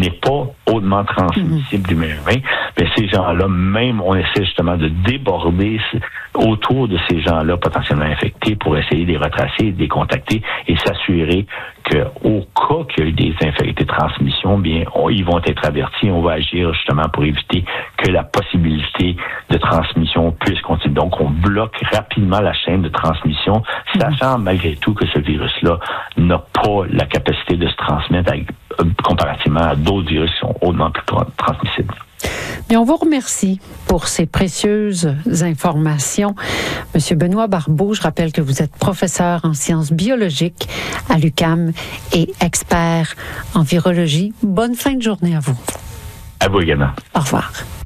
n'est pas hautement transmissible d'humain à humain, mais ces gens-là, même, on essaie justement de déborder autour de ces gens-là potentiellement infectés pour essayer de les retracer, de les contacter et s'assurer qu'au cas qu'il y a eu des transmissions, bien, ils vont être avertis. On va agir justement pour éviter que la possibilité de transmission puisse continuer. Donc, on bloque rapidement la chaîne de transmission, sachant malgré tout que ce virus-là n'a pas la capacité de se transmettre comparativement à d'autres virus qui sont hautement plus transmissibles. Bien, on vous remercie pour ces précieuses informations. Monsieur Benoît Barbeau, je rappelle que vous êtes professeur en sciences biologiques à l'UQAM et expert en virologie. Bonne fin de journée à vous. À vous également. Au revoir.